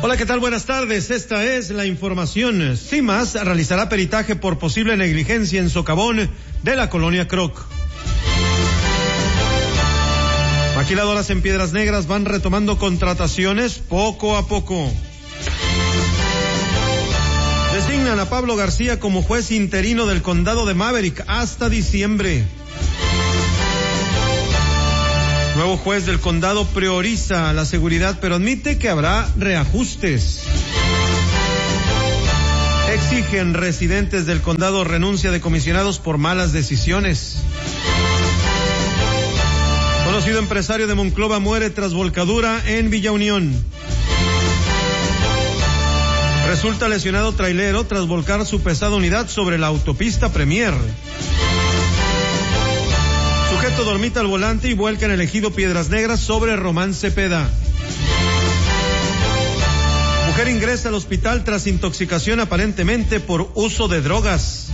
Hola, ¿qué tal? Buenas tardes. Esta es la información. CIMAS realizará peritaje por posible negligencia en socavón de la colonia Croc. Maquiladoras en Piedras Negras van retomando contrataciones poco a poco. Designan a Pablo García como juez interino del condado de Maverick hasta diciembre. Nuevo juez del condado prioriza la seguridad, pero admite que habrá reajustes. Exigen residentes del condado renuncia de comisionados por malas decisiones. Conocido empresario de Monclova muere tras volcadura en Villa Unión. Resulta lesionado trailero tras volcar su pesada unidad sobre la autopista Premier. Sujeto dormita al volante y vuelca en el ejido Piedras Negras sobre Román Cepeda. Mujer ingresa al hospital tras intoxicación aparentemente por uso de drogas.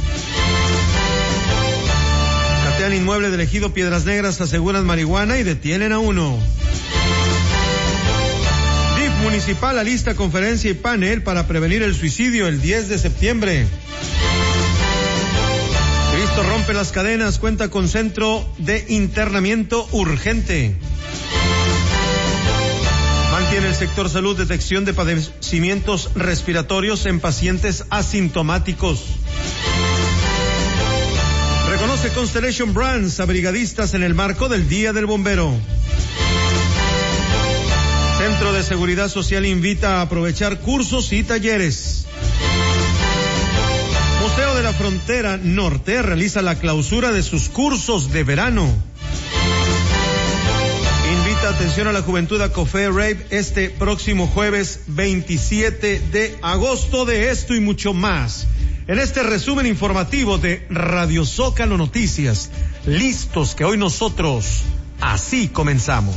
Catean inmueble del ejido Piedras Negras, aseguran marihuana y detienen a uno. DIF municipal alista conferencia y panel para prevenir el suicidio el 10 de septiembre. Cristo rompe las cadenas, cuenta con centro de internamiento urgente. Mantiene el sector salud detección de padecimientos respiratorios en pacientes asintomáticos. Reconoce Constellation Brands a brigadistas en el marco del Día del Bombero. Centro de Seguridad Social invita a aprovechar cursos y talleres. Museo de la Frontera Norte realiza la clausura de sus cursos de verano. Invita atención a la juventud a Café Rave este próximo jueves 27 de agosto. De esto y mucho más en este resumen informativo de Radio Zócalo Noticias. Listos que hoy nosotros así comenzamos.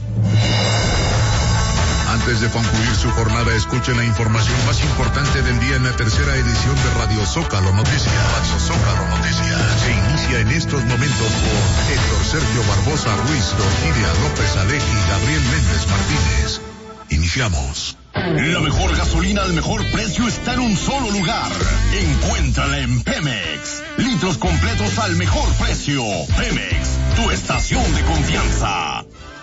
Antes de concluir su jornada, escuchen la información más importante del día en la tercera edición de Radio Zócalo Noticias. Radio Zócalo Noticias se inicia en estos momentos por Héctor Sergio Barbosa Ruiz, Orquídea López Alec y Gabriel Méndez Martínez. Iniciamos. La mejor gasolina al mejor precio está en un solo lugar. Encuéntrala en Pemex. Litros completos al mejor precio. Pemex, tu estación de confianza.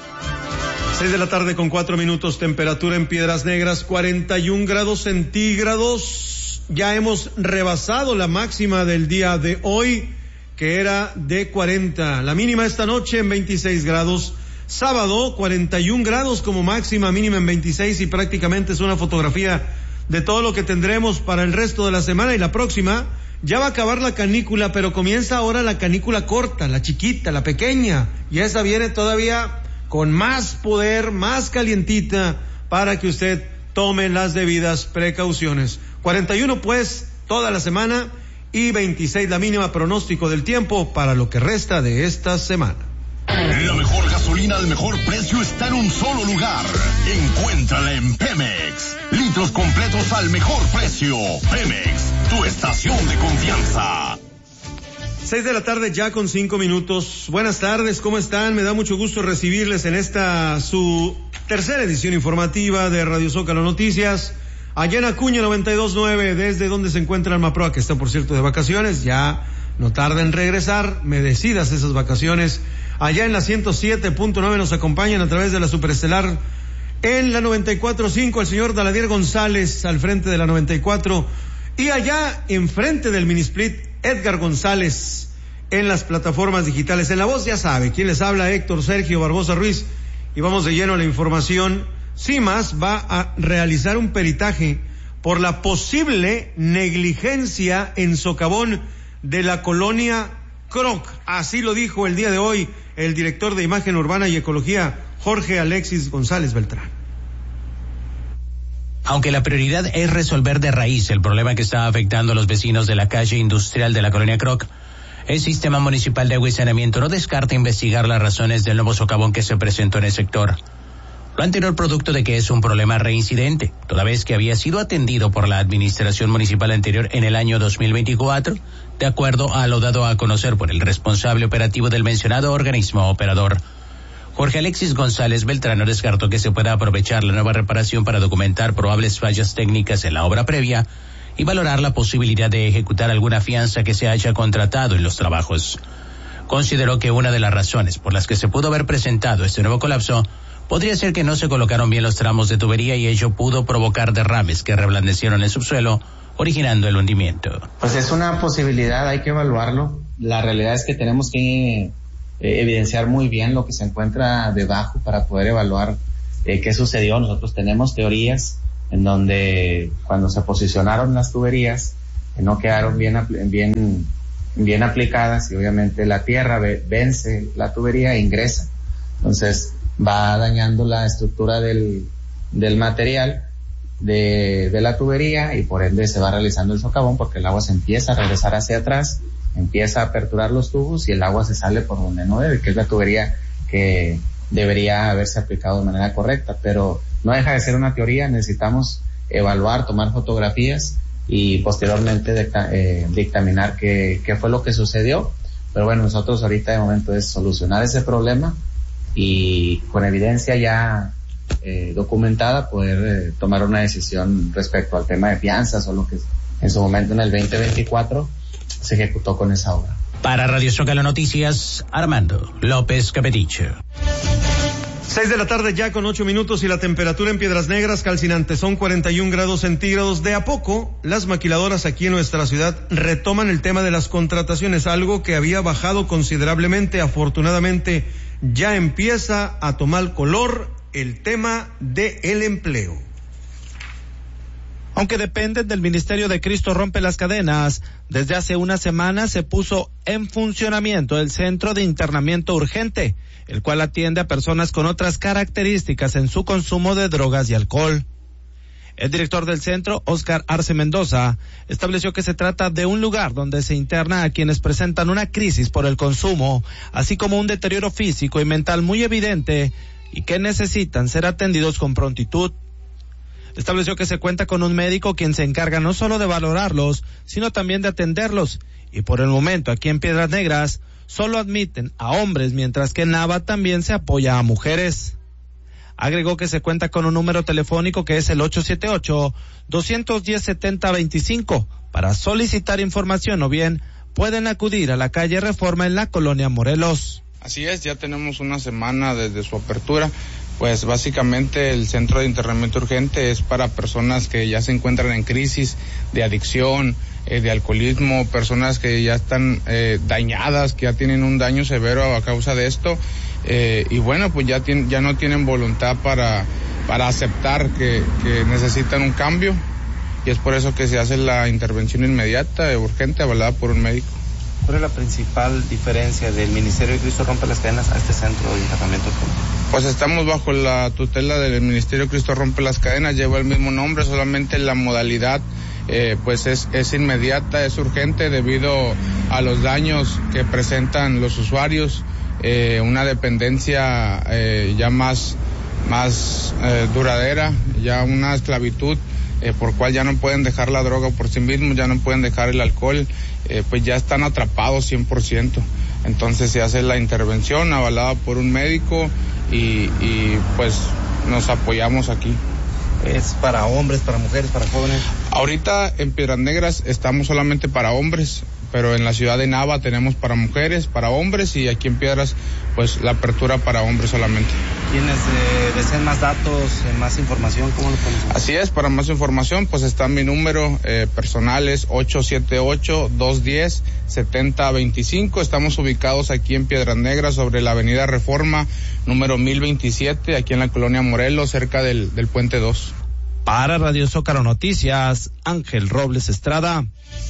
6 de la tarde con 4 minutos, temperatura en Piedras Negras, 41 grados centígrados. Ya hemos rebasado la máxima del día de hoy, que era de 40. La mínima esta noche en 26 grados. Sábado, 41 grados como máxima, mínima en 26, y prácticamente es una fotografía de todo lo que tendremos para el resto de la semana. Y la próxima, ya va a acabar la canícula, pero comienza ahora la canícula corta, la chiquita, la pequeña, y esa viene todavía con más poder, más calientita, para que usted tome las debidas precauciones. 41 pues toda la semana y 26 la mínima. Pronóstico del tiempo para lo que resta de esta semana. La mejor gasolina al mejor precio está en un solo lugar. Encuéntrala en Pemex. Litros completos al mejor precio. Pemex, tu estación de confianza. 6 de la tarde ya con 5 minutos. Buenas tardes, ¿cómo están? Me da mucho gusto recibirles en esta su tercera edición informativa de Radio Zócalo Noticias. Allá en Acuña 92.9, desde donde se encuentra Almaproa, que está por cierto de vacaciones, ya no tarda en regresar, merecidas esas vacaciones. Allá en la 107.9 nos acompañan a través de la Superestelar. En la 94.5 el señor Daladier González al frente de la 94. Y allá enfrente del Minisplit, Edgar González en las plataformas digitales. En la voz ya sabe quién les habla, Héctor Sergio Barbosa Ruiz. Y vamos de lleno a la información. CIMAS va a realizar un peritaje por la posible negligencia en socavón de la colonia Croc. Así lo dijo el día de hoy el director de Imagen Urbana y Ecología, Jorge Alexis González Beltrán. Aunque la prioridad es resolver de raíz el problema que está afectando a los vecinos de la calle industrial de la colonia Croc, el Sistema Municipal de Agua y Saneamiento no descarta investigar las razones del nuevo socavón que se presentó en el sector. Lo anterior producto de que es un problema reincidente, toda vez que había sido atendido por la administración municipal anterior en el año 2024, de acuerdo a lo dado a conocer por el responsable operativo del mencionado organismo operador. Jorge Alexis González Beltrán descartó que se pueda aprovechar la nueva reparación para documentar probables fallas técnicas en la obra previa y valorar la posibilidad de ejecutar alguna fianza que se haya contratado en los trabajos. Consideró que una de las razones por las que se pudo haber presentado este nuevo colapso podría ser que no se colocaron bien los tramos de tubería y ello pudo provocar derrames que reblandecieron el subsuelo, originando el hundimiento. Pues es una posibilidad, hay que evaluarlo. La realidad es que tenemos que evidenciar muy bien lo que se encuentra debajo para poder evaluar qué sucedió. Nosotros tenemos teorías en donde cuando se posicionaron las tuberías no quedaron bien aplicadas y obviamente la tierra vence la tubería e ingresa. Entonces va dañando la estructura del material de la tubería y por ende se va realizando el socavón porque el agua se empieza a regresar hacia atrás, empieza a aperturar los tubos y el agua se sale por donde no debe, que es la tubería que debería haberse aplicado de manera correcta, pero no deja de ser una teoría. Necesitamos evaluar, tomar fotografías y posteriormente dictaminar qué fue lo que sucedió. Pero bueno, nosotros ahorita de momento es solucionar ese problema y con evidencia ya documentada poder tomar una decisión respecto al tema de fianzas o lo que en su momento en el 2024 se ejecutó con esa obra. Para Radio Zócalo Noticias, Armando López Capeticho. 6 de la tarde ya con 8 minutos y la temperatura en Piedras Negras, Calcinante, son 41 grados centígrados. De a poco, las maquiladoras aquí en nuestra ciudad retoman el tema de las contrataciones, algo que había bajado considerablemente. Afortunadamente, ya empieza a tomar color el tema del empleo. Aunque dependen del Ministerio de Cristo Rompe las Cadenas, desde hace una semana se puso en funcionamiento el Centro de Internamiento Urgente, el cual atiende a personas con otras características en su consumo de drogas y alcohol. El director del centro, Óscar Arce Mendoza, estableció que se trata de un lugar donde se interna a quienes presentan una crisis por el consumo, así como un deterioro físico y mental muy evidente y que necesitan ser atendidos con prontitud. Estableció que se cuenta con un médico quien se encarga no solo de valorarlos, sino también de atenderlos, y por el momento aquí en Piedras Negras solo admiten a hombres, mientras que en Nava también se apoya a mujeres. Agregó que se cuenta con un número telefónico que es el 878-210-7025 para solicitar información o bien pueden acudir a la calle Reforma en la colonia Morelos. Así es, ya tenemos una semana desde su apertura. Pues básicamente el Centro de Internamiento Urgente es para personas que ya se encuentran en crisis de adicción, de alcoholismo, personas que ya están dañadas, que ya tienen un daño severo a causa de esto, y bueno, pues ya no tienen voluntad para aceptar que necesitan un cambio, y es por eso que se hace la intervención inmediata, urgente, avalada por un médico. ¿Cuál es la principal diferencia del Ministerio de Cristo Rompe las Cadenas a este centro de internamiento urgente? Pues estamos bajo la tutela del Ministerio de Cristo Rompe las Cadenas, lleva el mismo nombre, solamente la modalidad pues es inmediata, es urgente debido a los daños que presentan los usuarios, una dependencia ya más duradera, ya una esclavitud por cual ya no pueden dejar la droga por sí mismos, ya no pueden dejar el alcohol, pues ya están atrapados 100%. Entonces se hace la intervención avalada por un médico y pues nos apoyamos aquí. ¿Es para hombres, para mujeres, para jóvenes? Ahorita en Piedras Negras estamos solamente para hombres, pero en la ciudad de Nava tenemos para mujeres, para hombres, y aquí en Piedras pues la apertura para hombres solamente. ¿Quienes deseen más datos, más información, cómo lo podemos hacer? Así es, para más información pues está mi número personal, es 878-210-7025. Estamos ubicados aquí en Piedras Negras sobre la avenida Reforma número 1027, aquí en la colonia Morelos, cerca del Puente 2. Para Radio Zócalo Noticias, Ángel Robles Estrada.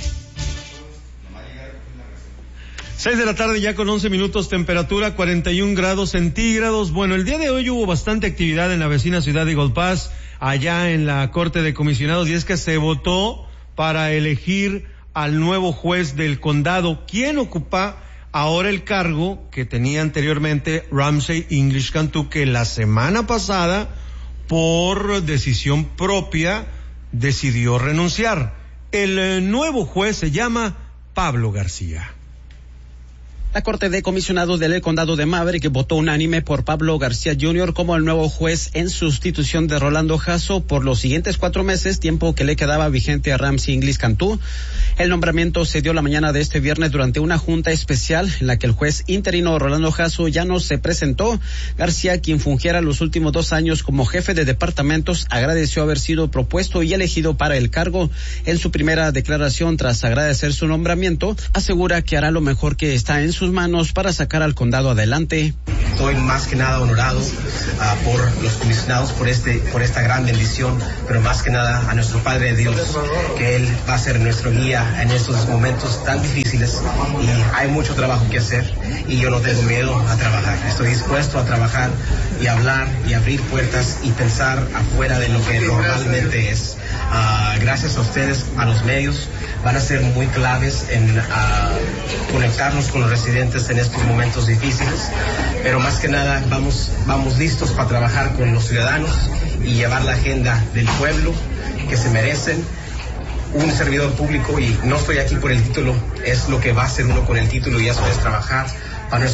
6 de la tarde ya con 11 minutos, temperatura 41 grados centígrados. Bueno, el día de hoy hubo bastante actividad en la vecina ciudad de Eagle Pass, allá en la Corte de Comisionados, y es que se votó para elegir al nuevo juez del condado, quien ocupa ahora el cargo que tenía anteriormente Ramsey English Cantu, que la semana pasada, por decisión propia, decidió renunciar. El nuevo juez se llama Pablo García. La Corte de Comisionados del Condado de Maverick votó unánime por Pablo García Jr. como el nuevo juez en sustitución de Rolando Jasso por los siguientes 4 meses, tiempo que le quedaba vigente a Ramsey Inglis Cantú. El nombramiento se dio la mañana de este viernes durante una junta especial en la que el juez interino Rolando Jasso ya no se presentó. García, quien fungiera los últimos 2 años como jefe de departamentos, agradeció haber sido propuesto y elegido para el cargo. En su primera declaración tras agradecer su nombramiento, asegura que hará lo mejor que está en sus manos para sacar al condado adelante. Estoy más que nada honorado por los comisionados, por esta gran bendición, pero más que nada a nuestro Padre Dios, que Él va a ser nuestro guía en estos momentos tan difíciles y hay mucho trabajo que hacer y yo no tengo miedo a trabajar. Estoy dispuesto a trabajar y hablar y abrir puertas y pensar afuera de lo que normalmente es. Gracias a ustedes, a los medios, van a ser muy claves en conectarnos con los residentes en estos momentos difíciles, pero más que nada vamos listos para trabajar con los ciudadanos y llevar la agenda del pueblo que se merecen. Un servidor público, y no estoy aquí por el título, es lo que va a hacer uno con el título y eso es trabajar para